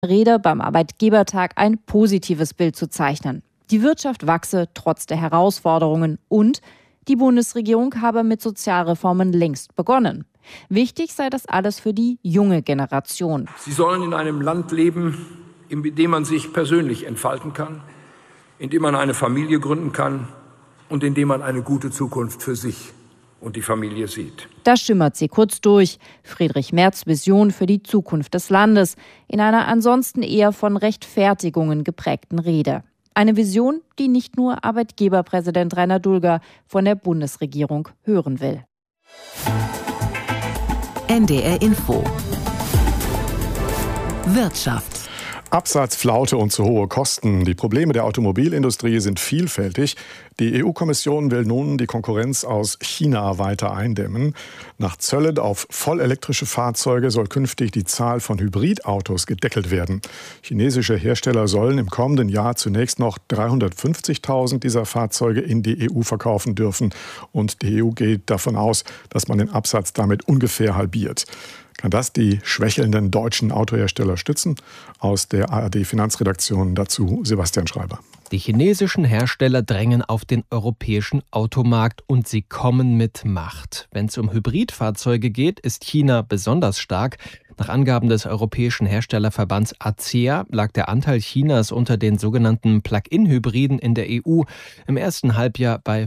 Rede beim Arbeitgebertag ein positives Bild zu zeichnen. Die Wirtschaft wachse trotz der Herausforderungen und die Bundesregierung habe mit Sozialreformen längst begonnen. Wichtig sei das alles für die junge Generation. Sie sollen in einem Land leben, in dem man sich persönlich entfalten kann, in dem man eine Familie gründen kann und in dem man eine gute Zukunft für sich und die Familie sieht. Da schimmert sie kurz durch. Friedrich Merz' Vision für die Zukunft des Landes in einer ansonsten eher von Rechtfertigungen geprägten Rede. Eine Vision, die nicht nur Arbeitgeberpräsident Rainer Dulger von der Bundesregierung hören will. NDR Info. Wirtschaft. Absatzflaute und zu hohe Kosten. Die Probleme der Automobilindustrie sind vielfältig. Die EU-Kommission will nun die Konkurrenz aus China weiter eindämmen. Nach Zöllen auf vollelektrische Fahrzeuge soll künftig die Zahl von Hybridautos gedeckelt werden. Chinesische Hersteller sollen im kommenden Jahr zunächst noch 350.000 dieser Fahrzeuge in die EU verkaufen dürfen. Und die EU geht davon aus, dass man den Absatz damit ungefähr halbiert. Kann das die schwächelnden deutschen Autohersteller stützen? Aus der ARD-Finanzredaktion dazu Sebastian Schreiber. Die chinesischen Hersteller drängen auf den europäischen Automarkt und sie kommen mit Macht. Wenn es um Hybridfahrzeuge geht, ist China besonders stark. Nach Angaben des europäischen Herstellerverbands ACEA lag der Anteil Chinas unter den sogenannten Plug-in-Hybriden in der EU im ersten Halbjahr bei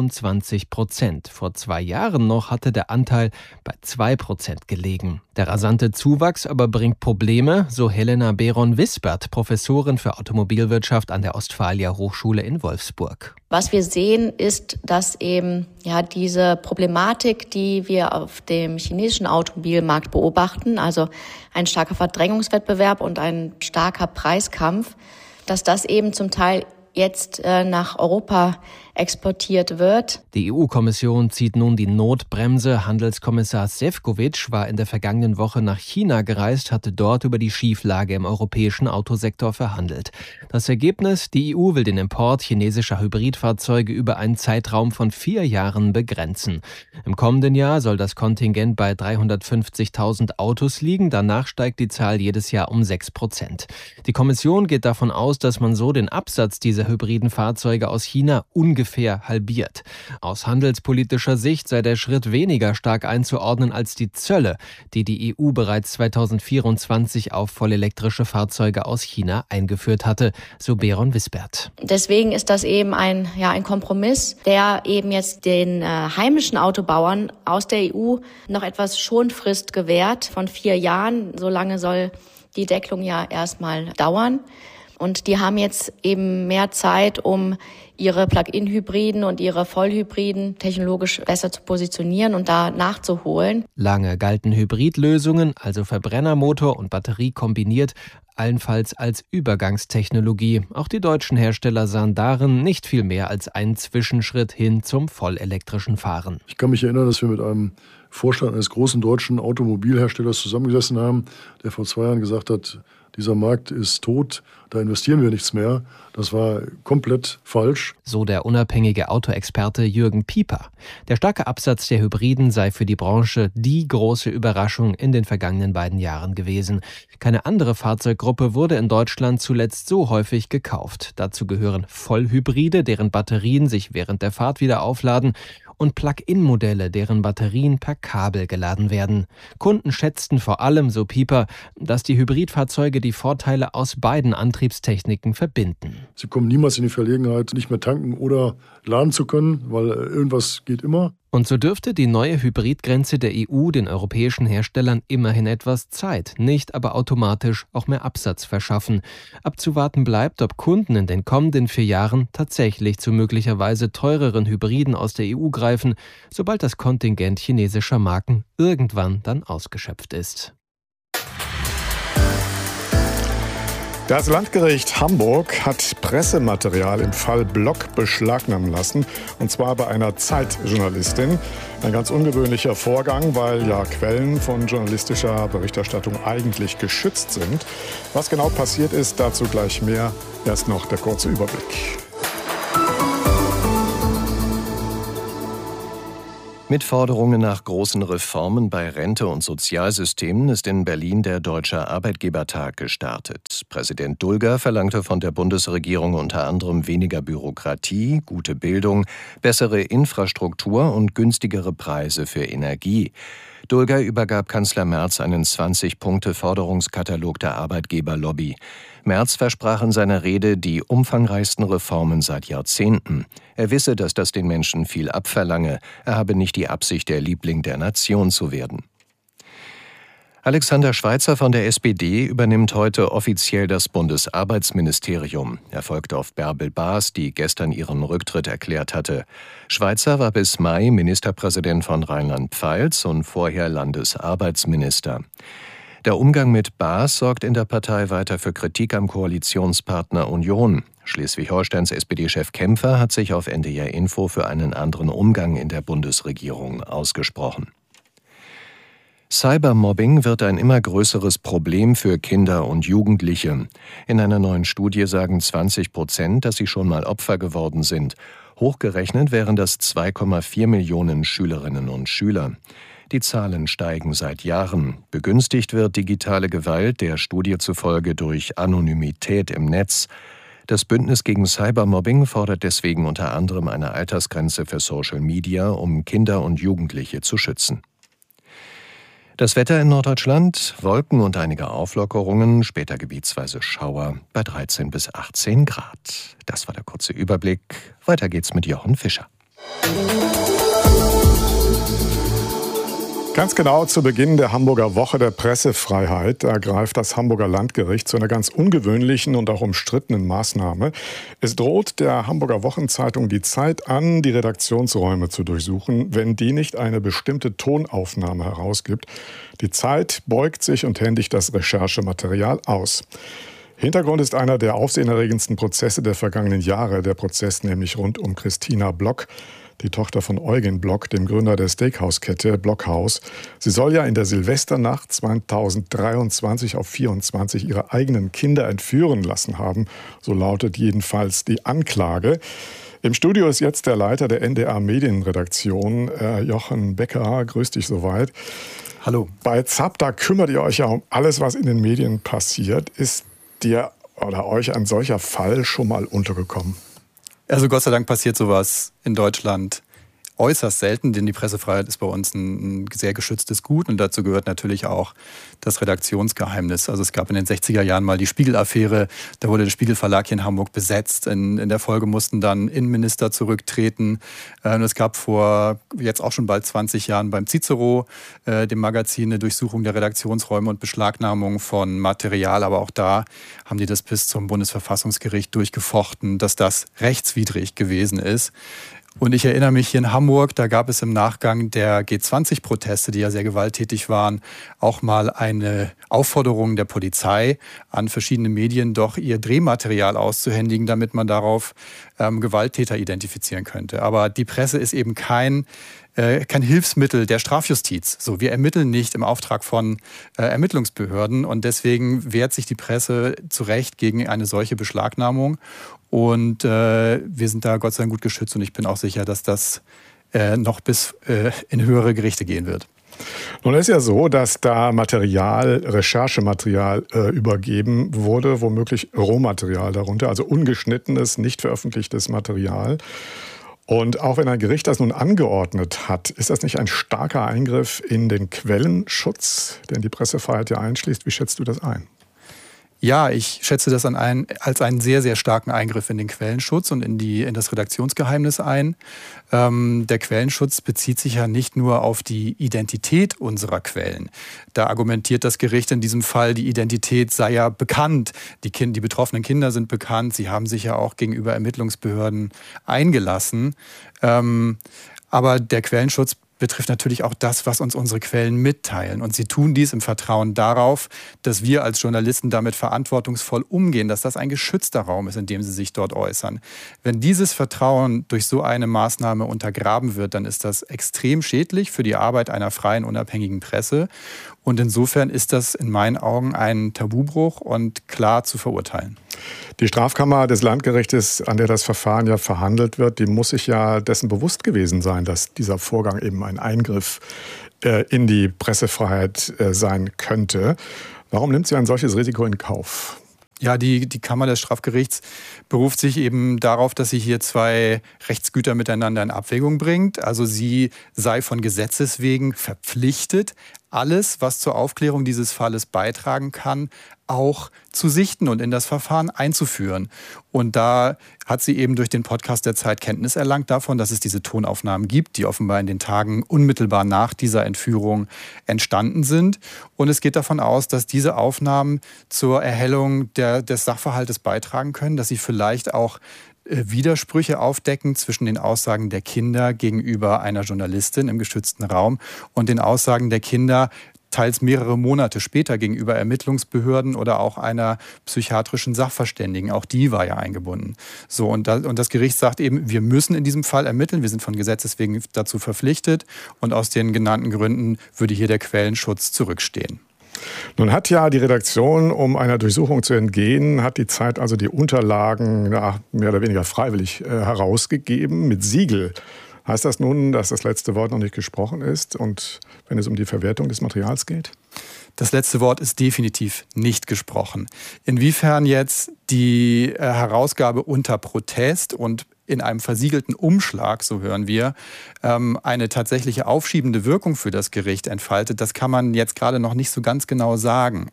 25%. Vor 2 Jahren noch hatte der Anteil bei 2% gelegen. Der rasante Zuwachs aber bringt Probleme, so Helena Beron-Wisbert, Professorin für Automobilwirtschaft an der Ostfalia Hochschule in Wolfsburg. Was wir sehen, ist, dass eben diese Problematik, die wir auf dem chinesischen Automobilmarkt beobachten, also ein starker Verdrängungswettbewerb und ein starker Preiskampf, dass das eben zum Teil jetzt nach Europa exportiert wird. Die EU-Kommission zieht nun die Notbremse. Handelskommissar Šefčovič war in der vergangenen Woche nach China gereist, hatte dort über die Schieflage im europäischen Autosektor verhandelt. Das Ergebnis: Die EU will den Import chinesischer Hybridfahrzeuge über einen Zeitraum von 4 Jahren begrenzen. Im kommenden Jahr soll das Kontingent bei 350.000 Autos liegen. Danach steigt die Zahl jedes Jahr um 6%. Die Kommission geht davon aus, dass man so den Absatz dieser hybriden Fahrzeuge aus China ungefähr halbiert. Aus handelspolitischer Sicht sei der Schritt weniger stark einzuordnen als die Zölle, die die EU bereits 2024 auf vollelektrische Fahrzeuge aus China eingeführt hatte, so Beron-Wisbert. Deswegen ist das eben ein Kompromiss, der eben jetzt den heimischen Autobauern aus der EU noch etwas Schonfrist gewährt von 4 Jahren. So lange soll die Deckelung ja erstmal dauern. Und die haben jetzt eben mehr Zeit, um ihre Plug-in-Hybriden und ihre Vollhybriden technologisch besser zu positionieren und da nachzuholen. Lange galten Hybridlösungen, also Verbrennermotor und Batterie kombiniert, allenfalls als Übergangstechnologie. Auch die deutschen Hersteller sahen darin nicht viel mehr als einen Zwischenschritt hin zum vollelektrischen Fahren. Ich kann mich erinnern, dass wir mit einem Vorstand eines großen deutschen Automobilherstellers zusammengesessen haben, der vor 2 Jahren gesagt hat, dieser Markt ist tot, da investieren wir nichts mehr. Das war komplett falsch. So der unabhängige Autoexperte Jürgen Pieper. Der starke Absatz der Hybriden sei für die Branche die große Überraschung in den vergangenen 2 Jahren gewesen. Keine andere Fahrzeuggruppe wurde in Deutschland zuletzt so häufig gekauft. Dazu gehören Vollhybride, deren Batterien sich während der Fahrt wieder aufladen, und Plug-in-Modelle, deren Batterien per Kabel geladen werden. Kunden schätzten vor allem, so Pieper, dass die Hybridfahrzeuge die Vorteile aus beiden Antriebstechniken verbinden. Sie kommen niemals in die Verlegenheit, nicht mehr tanken oder laden zu können, weil irgendwas geht immer. Und so dürfte die neue Hybridgrenze der EU den europäischen Herstellern immerhin etwas Zeit, nicht aber automatisch auch mehr Absatz verschaffen. Abzuwarten bleibt, ob Kunden in den kommenden 4 Jahren tatsächlich zu möglicherweise teureren Hybriden aus der EU greifen, sobald das Kontingent chinesischer Marken irgendwann dann ausgeschöpft ist. Das Landgericht Hamburg hat Pressematerial im Fall Block beschlagnahmen lassen, und zwar bei einer Zeitjournalistin. Ein ganz ungewöhnlicher Vorgang, weil ja Quellen von journalistischer Berichterstattung eigentlich geschützt sind. Was genau passiert ist, dazu gleich mehr. Erst noch der kurze Überblick. Mit Forderungen nach großen Reformen bei Rente und Sozialsystemen ist in Berlin der Deutsche Arbeitgebertag gestartet. Präsident Dulger verlangte von der Bundesregierung unter anderem weniger Bürokratie, gute Bildung, bessere Infrastruktur und günstigere Preise für Energie. Dulger übergab Kanzler Merz einen 20-Punkte-Forderungskatalog der Arbeitgeberlobby. Merz versprach in seiner Rede die umfangreichsten Reformen seit Jahrzehnten. Er wisse, dass das den Menschen viel abverlange. Er habe nicht die Absicht, der Liebling der Nation zu werden. Alexander Schweitzer von der SPD übernimmt heute offiziell das Bundesarbeitsministerium. Er folgt auf Bärbel Baas, die gestern ihren Rücktritt erklärt hatte. Schweitzer war bis Mai Ministerpräsident von Rheinland-Pfalz und vorher Landesarbeitsminister. Der Umgang mit Baas sorgt in der Partei weiter für Kritik am Koalitionspartner Union. Schleswig-Holsteins SPD-Chef Kämpfer hat sich auf NDR Info für einen anderen Umgang in der Bundesregierung ausgesprochen. Cybermobbing wird ein immer größeres Problem für Kinder und Jugendliche. In einer neuen Studie sagen 20%, dass sie schon mal Opfer geworden sind. Hochgerechnet wären das 2,4 Millionen Schülerinnen und Schüler. Die Zahlen steigen seit Jahren. Begünstigt wird digitale Gewalt der Studie zufolge durch Anonymität im Netz. Das Bündnis gegen Cybermobbing fordert deswegen unter anderem eine Altersgrenze für Social Media, um Kinder und Jugendliche zu schützen. Das Wetter in Norddeutschland, Wolken und einige Auflockerungen, später gebietsweise Schauer bei 13 bis 18 Grad. Das war der kurze Überblick. Weiter geht's mit Jochen Fischer. Ganz genau zu Beginn der Hamburger Woche der Pressefreiheit ergreift das Hamburger Landgericht zu einer ganz ungewöhnlichen und auch umstrittenen Maßnahme. Es droht der Hamburger Wochenzeitung Die Zeit an, die Redaktionsräume zu durchsuchen, wenn die nicht eine bestimmte Tonaufnahme herausgibt. Die Zeit beugt sich und händigt das Recherchematerial aus. Hintergrund ist einer der aufsehenerregendsten Prozesse der vergangenen Jahre, der Prozess nämlich rund um Christina Block, die Tochter von Eugen Block, dem Gründer der Steakhouse-Kette Blockhaus. Sie soll ja in der Silvesternacht 2023 auf 24 ihre eigenen Kinder entführen lassen haben. So lautet jedenfalls die Anklage. Im Studio ist jetzt der Leiter der NDR Medienredaktion, Jochen Becker. Grüß dich soweit. Hallo. Bei ZAP, da kümmert ihr euch ja um alles, was in den Medien passiert. Ist dir oder euch ein solcher Fall schon mal untergekommen? Also Gott sei Dank passiert sowas in Deutschland äußerst selten, denn die Pressefreiheit ist bei uns ein sehr geschütztes Gut und dazu gehört natürlich auch das Redaktionsgeheimnis. Also es gab in den 60er Jahren mal die Spiegel-Affäre, da wurde der Spiegel-Verlag hier in Hamburg besetzt. In der Folge mussten dann Innenminister zurücktreten. Und es gab vor jetzt auch schon bald 20 Jahren beim Cicero, dem Magazin, eine Durchsuchung der Redaktionsräume und Beschlagnahmung von Material. Aber auch da haben die das bis zum Bundesverfassungsgericht durchgefochten, dass das rechtswidrig gewesen ist. Und ich erinnere mich, hier in Hamburg, da gab es im Nachgang der G20-Proteste, die ja sehr gewalttätig waren, auch mal eine Aufforderung der Polizei an verschiedene Medien, doch ihr Drehmaterial auszuhändigen, damit man darauf Gewalttäter identifizieren könnte. Aber die Presse ist eben kein Hilfsmittel der Strafjustiz. So, wir ermitteln nicht im Auftrag von Ermittlungsbehörden und deswegen wehrt sich die Presse zu Recht gegen eine solche Beschlagnahmung. Und wir sind da Gott sei Dank gut geschützt und ich bin auch sicher, dass das noch bis in höhere Gerichte gehen wird. Nun ist ja so, dass da Recherchematerial übergeben wurde, womöglich Rohmaterial darunter, also ungeschnittenes, nicht veröffentlichtes Material. Und auch wenn ein Gericht das nun angeordnet hat, ist das nicht ein starker Eingriff in den Quellenschutz, den die Pressefreiheit ja einschließt? Wie schätzt du das ein? Ja, ich schätze das als einen sehr, sehr starken Eingriff in den Quellenschutz und in das Redaktionsgeheimnis ein. Der Quellenschutz bezieht sich ja nicht nur auf die Identität unserer Quellen. Da argumentiert das Gericht in diesem Fall, die Identität sei ja bekannt. Die betroffenen Kinder sind bekannt. Sie haben sich ja auch gegenüber Ermittlungsbehörden eingelassen. Aber der Quellenschutz betrifft natürlich auch das, was uns unsere Quellen mitteilen. Und sie tun dies im Vertrauen darauf, dass wir als Journalisten damit verantwortungsvoll umgehen, dass das ein geschützter Raum ist, in dem sie sich dort äußern. Wenn dieses Vertrauen durch so eine Maßnahme untergraben wird, dann ist das extrem schädlich für die Arbeit einer freien, unabhängigen Presse. Und insofern ist das in meinen Augen ein Tabubruch und klar zu verurteilen. Die Strafkammer des Landgerichtes, an der das Verfahren ja verhandelt wird, die muss sich ja dessen bewusst gewesen sein, dass dieser Vorgang eben ein Eingriff in die Pressefreiheit sein könnte. Warum nimmt sie ein solches Risiko in Kauf? Ja, die Kammer des Strafgerichts beruft sich eben darauf, dass sie hier zwei Rechtsgüter miteinander in Abwägung bringt. Also sie sei von Gesetzes wegen verpflichtet, alles, was zur Aufklärung dieses Falles beitragen kann, auch zu sichten und in das Verfahren einzuführen. Und da hat sie eben durch den Podcast der Zeit Kenntnis erlangt davon, dass es diese Tonaufnahmen gibt, die offenbar in den Tagen unmittelbar nach dieser Entführung entstanden sind. Und es geht davon aus, dass diese Aufnahmen zur Erhellung des Sachverhaltes beitragen können, dass sie vielleicht auch Widersprüche aufdecken zwischen den Aussagen der Kinder gegenüber einer Journalistin im geschützten Raum und den Aussagen der Kinder teils mehrere Monate später gegenüber Ermittlungsbehörden oder auch einer psychiatrischen Sachverständigen. Auch die war ja eingebunden. So, und das Gericht sagt eben, wir müssen in diesem Fall ermitteln. Wir sind von Gesetzes wegen dazu verpflichtet. Und aus den genannten Gründen würde hier der Quellenschutz zurückstehen. Nun hat ja die Redaktion, um einer Durchsuchung zu entgehen, hat die Zeit also die Unterlagen mehr oder weniger freiwillig herausgegeben mit Siegel. Heißt das nun, dass das letzte Wort noch nicht gesprochen ist und wenn es um die Verwertung des Materials geht? Das letzte Wort ist definitiv nicht gesprochen. Inwiefern jetzt die Herausgabe unter Protest und in einem versiegelten Umschlag, so hören wir, eine tatsächliche aufschiebende Wirkung für das Gericht entfaltet, das kann man jetzt gerade noch nicht so ganz genau sagen.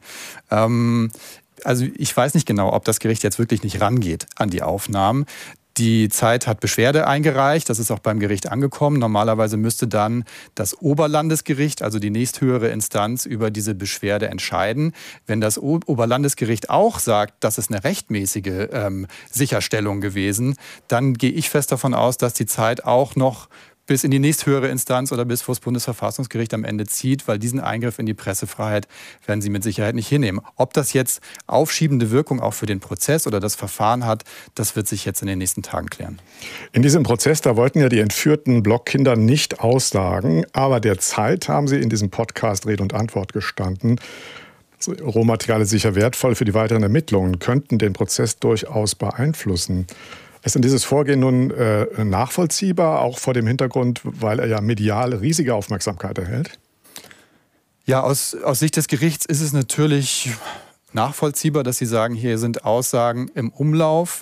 Also ich weiß nicht genau, ob das Gericht jetzt wirklich nicht rangeht an die Aufnahmen. Die Zeit hat Beschwerde eingereicht, das ist auch beim Gericht angekommen. Normalerweise müsste dann das Oberlandesgericht, also die nächsthöhere Instanz, über diese Beschwerde entscheiden. Wenn das Oberlandesgericht auch sagt, das ist eine rechtmäßige Sicherstellung gewesen, dann gehe ich fest davon aus, dass die Zeit auch noch bis in die nächsthöhere Instanz oder bis vor das Bundesverfassungsgericht am Ende zieht, weil diesen Eingriff in die Pressefreiheit werden sie mit Sicherheit nicht hinnehmen. Ob das jetzt aufschiebende Wirkung auch für den Prozess oder das Verfahren hat, das wird sich jetzt in den nächsten Tagen klären. In diesem Prozess, da wollten ja die entführten Blogkinder nicht aussagen, aber der Zeit haben sie in diesem Podcast Rede und Antwort gestanden. Rohmaterial ist sicher wertvoll für die weiteren Ermittlungen, könnten den Prozess durchaus beeinflussen. Ist denn dieses Vorgehen nun nachvollziehbar, auch vor dem Hintergrund, weil er ja medial riesige Aufmerksamkeit erhält? Ja, aus Sicht des Gerichts ist es natürlich nachvollziehbar, dass Sie sagen, hier sind Aussagen im Umlauf,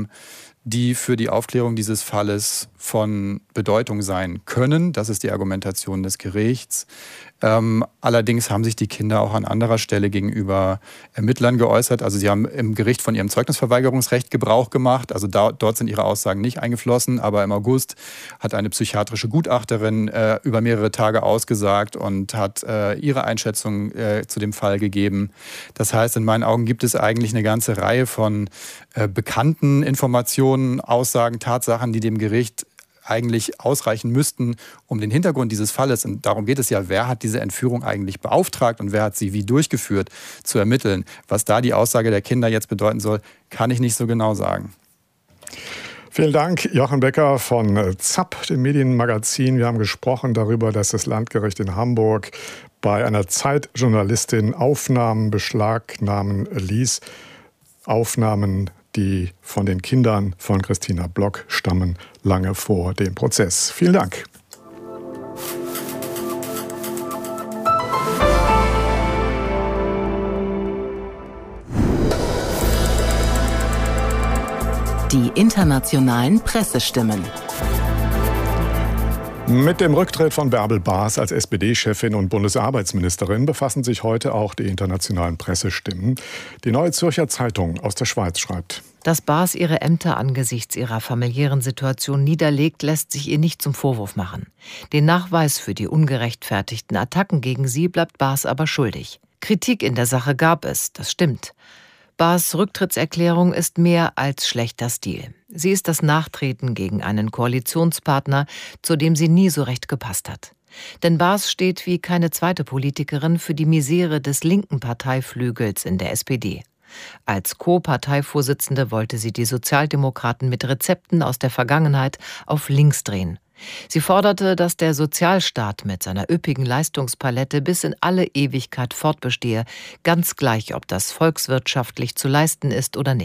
die für die Aufklärung dieses Falles von Bedeutung sein können. Das ist die Argumentation des Gerichts. Allerdings haben sich die Kinder auch an anderer Stelle gegenüber Ermittlern geäußert. Also sie haben im Gericht von ihrem Zeugnisverweigerungsrecht Gebrauch gemacht. Also dort sind ihre Aussagen nicht eingeflossen. Aber im August hat eine psychiatrische Gutachterin über mehrere Tage ausgesagt und hat ihre Einschätzung zu dem Fall gegeben. Das heißt, in meinen Augen gibt es eigentlich eine ganze Reihe von bekannten Informationen, Aussagen, Tatsachen, die dem Gericht eigentlich ausreichen müssten, um den Hintergrund dieses Falles, und darum geht es ja, wer hat diese Entführung eigentlich beauftragt und wer hat sie wie durchgeführt, zu ermitteln. Was da die Aussage der Kinder jetzt bedeuten soll, kann ich nicht so genau sagen. Vielen Dank, Jochen Becker von ZAP, dem Medienmagazin. Wir haben gesprochen darüber, dass das Landgericht in Hamburg bei einer Zeitjournalistin Aufnahmen beschlagnahmen ließ. Aufnahmen, die von den Kindern von Christina Block stammen, lange vor dem Prozess. Vielen Dank. Die internationalen Pressestimmen. Mit dem Rücktritt von Bärbel Baas als SPD-Chefin und Bundesarbeitsministerin befassen sich heute auch die internationalen Pressestimmen. Die Neue Zürcher Zeitung aus der Schweiz schreibt: Dass Baas ihre Ämter angesichts ihrer familiären Situation niederlegt, lässt sich ihr nicht zum Vorwurf machen. Den Nachweis für die ungerechtfertigten Attacken gegen sie bleibt Baas aber schuldig. Kritik in der Sache gab es, das stimmt. Baas' Rücktrittserklärung ist mehr als schlechter Stil. Sie ist das Nachtreten gegen einen Koalitionspartner, zu dem sie nie so recht gepasst hat. Denn Baas steht wie keine zweite Politikerin für die Misere des linken Parteiflügels in der SPD. Als Co-Parteivorsitzende wollte sie die Sozialdemokraten mit Rezepten aus der Vergangenheit auf links drehen. Sie forderte, dass der Sozialstaat mit seiner üppigen Leistungspalette bis in alle Ewigkeit fortbestehe, ganz gleich, ob das volkswirtschaftlich zu leisten ist oder nicht.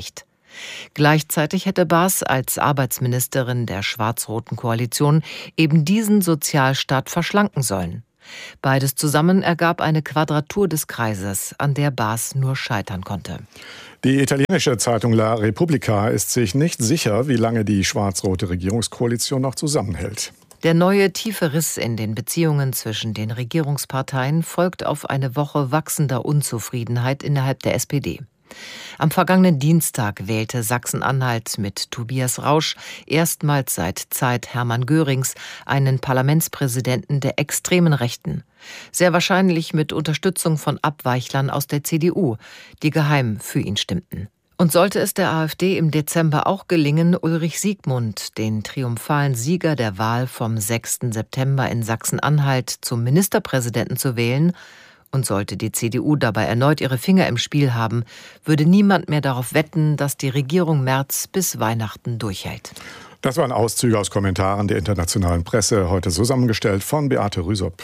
Gleichzeitig hätte Baas als Arbeitsministerin der schwarz-roten Koalition eben diesen Sozialstaat verschlanken sollen. Beides zusammen ergab eine Quadratur des Kreises, an der Baas nur scheitern konnte. Die italienische Zeitung La Repubblica ist sich nicht sicher, wie lange die schwarz-rote Regierungskoalition noch zusammenhält. Der neue tiefe Riss in den Beziehungen zwischen den Regierungsparteien folgt auf eine Woche wachsender Unzufriedenheit innerhalb der SPD. Am vergangenen Dienstag wählte Sachsen-Anhalt mit Tobias Rausch erstmals seit Zeit Hermann Görings einen Parlamentspräsidenten der extremen Rechten. Sehr wahrscheinlich mit Unterstützung von Abweichlern aus der CDU, die geheim für ihn stimmten. Und sollte es der AfD im Dezember auch gelingen, Ulrich Siegmund, den triumphalen Sieger der Wahl vom 6. September in Sachsen-Anhalt, zum Ministerpräsidenten zu wählen, und sollte die CDU dabei erneut ihre Finger im Spiel haben, würde niemand mehr darauf wetten, dass die Regierung Merz bis Weihnachten durchhält. Das waren Auszüge aus Kommentaren der internationalen Presse, heute zusammengestellt von Beate Rüsop.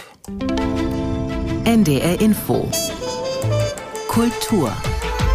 NDR Info. Kultur.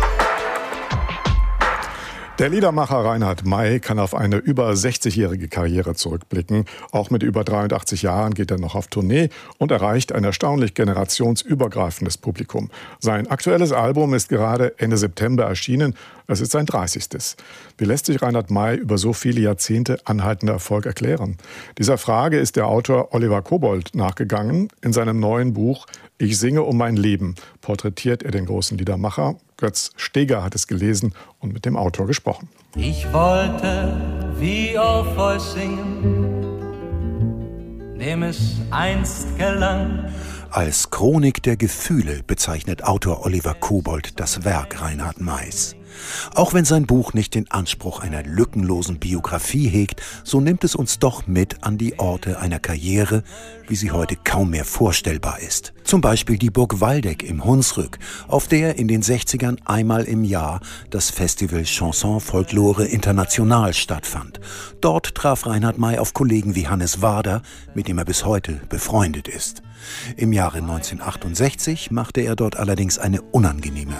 Der Liedermacher Reinhard May kann auf eine über 60-jährige Karriere zurückblicken. Auch mit über 83 Jahren geht er noch auf Tournee und erreicht ein erstaunlich generationsübergreifendes Publikum. Sein aktuelles Album ist gerade Ende September erschienen. Es ist sein 30. Wie lässt sich Reinhard May über so viele Jahrzehnte anhaltender Erfolg erklären? Dieser Frage ist der Autor Oliver Kobold nachgegangen. In seinem neuen Buch »Ich singe um mein Leben« porträtiert er den großen Liedermacher. Götz Steger hat es gelesen und mit dem Autor gesprochen. Ich wollte wie Orpheus singen, dem es einst gelang. Als Chronik der Gefühle bezeichnet Autor Oliver Kobold das Werk Reinhard Mays. Auch wenn sein Buch nicht den Anspruch einer lückenlosen Biografie hegt, so nimmt es uns doch mit an die Orte einer Karriere, wie sie heute kaum mehr vorstellbar ist. Zum Beispiel die Burg Waldeck im Hunsrück, auf der in den 60ern einmal im Jahr das Festival Chanson Folklore International stattfand. Dort traf Reinhard May auf Kollegen wie Hannes Wader, mit dem er bis heute befreundet ist. Im Jahre 1968 machte er dort allerdings eine unangenehme